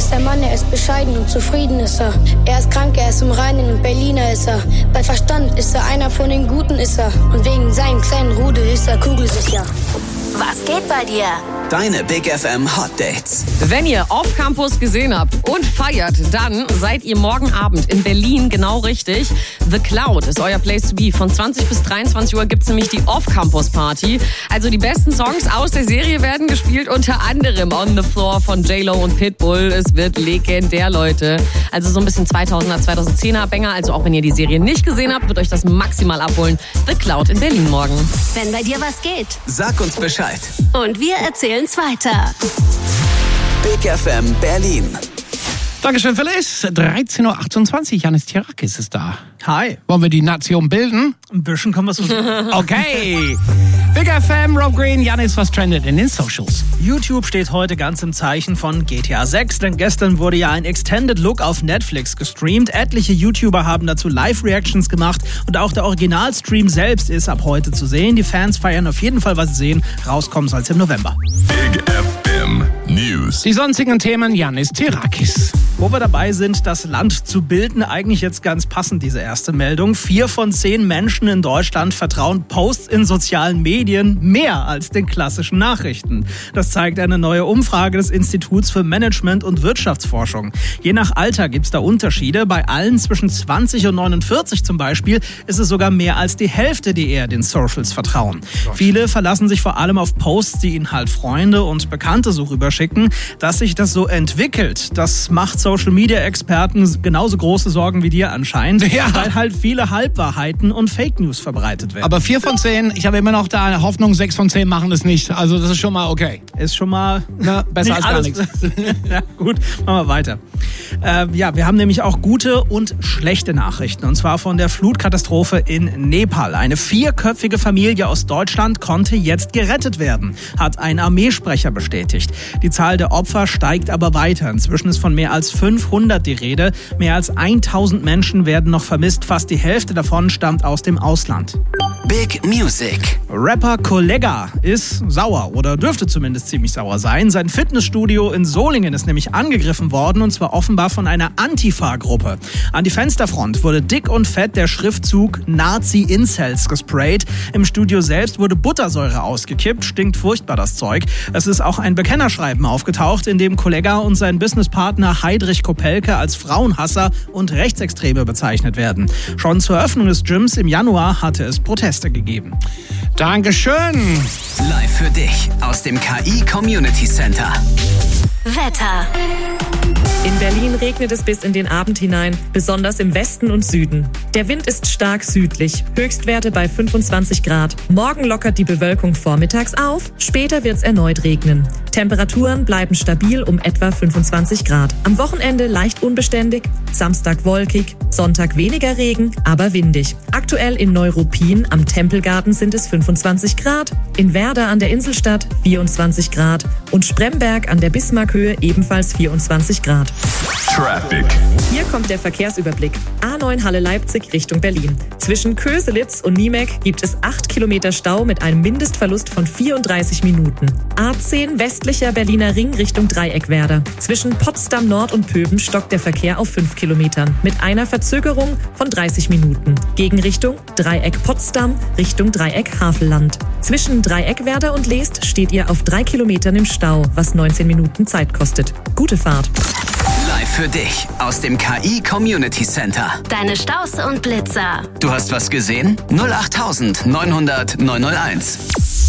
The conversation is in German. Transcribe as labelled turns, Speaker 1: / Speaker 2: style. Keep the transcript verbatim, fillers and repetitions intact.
Speaker 1: ist der Mann, er ist bescheiden und zufrieden ist er. Er ist krank, er ist im Reinen und Berliner ist er. Bei Verstand ist er einer von den Guten ist er. Und wegen seinen kleinen Rudel ist er kugelsicher.
Speaker 2: Was geht bei dir?
Speaker 3: Deine Big F M Hot Dates.
Speaker 4: Wenn ihr Off Campus gesehen habt und feiert, dann seid ihr morgen Abend in Berlin genau richtig. The Cloud ist euer Place to be. Von zwanzig bis dreiundzwanzig Uhr gibt's nämlich die Off Campus Party. Also die besten Songs aus der Serie werden gespielt, unter anderem On the Floor von J-Lo und Pitbull. Es wird legendär, Leute. Also so ein bisschen zweitausender, zweitausendzehner Banger. Also auch wenn ihr die Serie nicht gesehen habt, wird euch das maximal abholen. The Cloud in Berlin morgen.
Speaker 2: Wenn bei dir was geht.
Speaker 3: Sag uns Bescheid.
Speaker 2: Und wir erzählen's weiter.
Speaker 3: Big F M Berlin.
Speaker 5: Dankeschön, Phyllis. dreizehn Uhr achtundzwanzig, Janis Tirakis ist da.
Speaker 6: Hi.
Speaker 5: Wollen wir die Nation bilden?
Speaker 6: Ein bisschen können wir es versuchen.
Speaker 5: Okay. Big F M, Rob Green, Janis, was trendet in den Socials?
Speaker 6: YouTube steht heute ganz im Zeichen von G T A sechs, denn gestern wurde ja ein Extended Look auf Netflix gestreamt. Etliche YouTuber haben dazu Live-Reactions gemacht und auch der Originalstream selbst ist ab heute zu sehen. Die Fans feiern auf jeden Fall, was sie sehen. Rauskommen soll es im November.
Speaker 7: Big F M News.
Speaker 5: Die sonstigen Themen, Janis Tirakis.
Speaker 6: Wo wir dabei sind, das Land zu bilden, eigentlich jetzt ganz passend, diese erste Meldung. Vier von zehn Menschen in Deutschland vertrauen Posts in sozialen Medien mehr als den klassischen Nachrichten. Das zeigt eine neue Umfrage des Instituts für Management und Wirtschaftsforschung. Je nach Alter gibt es da Unterschiede. Bei allen zwischen zwanzig und neunundvierzig zum Beispiel ist es sogar mehr als die Hälfte, die eher den Socials vertrauen. Viele verlassen sich vor allem auf Posts, die ihnen halt Freunde und Bekannte so rüberschicken. Dass sich das so entwickelt, das macht Social-Media-Experten genauso große Sorgen wie dir anscheinend,
Speaker 5: ja.
Speaker 6: weil halt viele Halbwahrheiten und Fake News verbreitet werden.
Speaker 5: Aber vier von zehn, ich habe immer noch da Hoffnung, sechs von zehn machen es nicht. Also das ist schon mal okay.
Speaker 6: Ist schon mal
Speaker 5: Na, besser als gar nichts.
Speaker 6: Ja, gut, machen wir weiter. Äh, ja, wir haben nämlich auch gute und schlechte Nachrichten. Und zwar von der Flutkatastrophe in Nepal. Eine vierköpfige Familie aus Deutschland konnte jetzt gerettet werden, hat ein Armeesprecher bestätigt. Die Zahl der Opfer steigt aber weiter. Inzwischen ist von mehr als fünfhundert die Rede. Mehr als tausend Menschen werden noch vermisst. Fast die Hälfte davon stammt aus dem Ausland.
Speaker 3: Big Music.
Speaker 6: Rapper Kollegah ist sauer oder dürfte zumindest ziemlich sauer sein. Sein Fitnessstudio in Solingen ist nämlich angegriffen worden und zwar offenbar von einer Antifa-Gruppe. An die Fensterfront wurde dick und fett der Schriftzug Nazi-Incels gesprayt. Im Studio selbst wurde Buttersäure ausgekippt. Stinkt furchtbar das Zeug. Es ist auch ein Bekennerschreiben aufgetaucht, in dem Kollegah und sein Businesspartner Heidrich Kopelke als Frauenhasser und Rechtsextreme bezeichnet werden. Schon zur Eröffnung des Gyms im Januar hatte es Proteste gegeben.
Speaker 5: Dankeschön.
Speaker 3: Live für dich aus dem K I Community Center.
Speaker 2: Wetter.
Speaker 8: In Berlin regnet es bis in den Abend hinein, besonders im Westen und Süden. Der Wind ist stark südlich, Höchstwerte bei fünfundzwanzig Grad. Morgen lockert die Bewölkung vormittags auf, später wird es erneut regnen. Temperaturen bleiben stabil um etwa fünfundzwanzig Grad. Am Wochenende leicht unbeständig, Samstag wolkig, Sonntag weniger Regen, aber windig. Aktuell in Neuruppin am Tempelgarten sind es fünfundzwanzig Grad, in Werder an der Inselstadt vierundzwanzig Grad und Spremberg an der Bismarckhöhe ebenfalls vierundzwanzig Grad.
Speaker 7: Traffic.
Speaker 8: Hier kommt der Verkehrsüberblick. A neun Halle Leipzig Richtung Berlin. Zwischen Köselitz und Niemek gibt es acht Kilometer Stau mit einem Mindestverlust von vierunddreißig Minuten. A zehn westlicher Berliner Ring Richtung Dreieckwerder. Zwischen Potsdam Nord und Pöben stockt der Verkehr auf fünf Kilometern mit einer Verzögerung von dreißig Minuten. Gegenrichtung Dreieck Potsdam Richtung Dreieck Havelland. Zwischen Dreieckwerder und Leest steht ihr auf drei Kilometern im Stau, was neunzehn Minuten Zeit kostet. Gute Fahrt.
Speaker 3: Live für dich aus dem K I Community Center.
Speaker 2: Deine Staus und Blitzer.
Speaker 3: Du hast was gesehen? null acht neunhundert neunhunderteins.